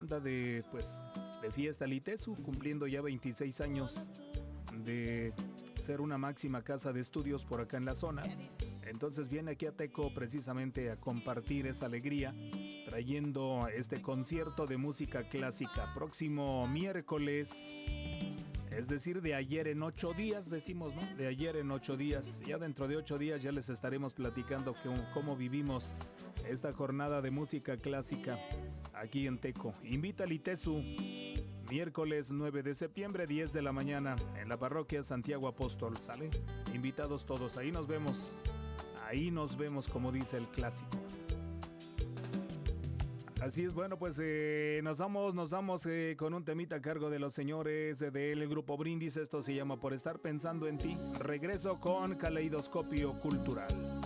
anda de fiesta el ITESU, cumpliendo ya 26 años de ser una máxima casa de estudios por acá en la zona. Entonces viene aquí a Teco precisamente a compartir esa alegría, trayendo este concierto de música clásica próximo miércoles, es decir, de ayer en 8 días, decimos, ¿no? De ayer en 8 días. Ya dentro de 8 días ya les estaremos platicando cómo vivimos esta jornada de música clásica aquí en Teco. Invita al ITESU, miércoles 9 de septiembre, 10 de la mañana, en la parroquia Santiago Apóstol, ¿sale? Invitados todos, ahí nos vemos, como dice el clásico. Así es, bueno, pues nos vamos con un temita a cargo de los señores del Grupo Brindis. Esto se llama Por Estar Pensando en Ti. Regreso con Caleidoscopio Cultural.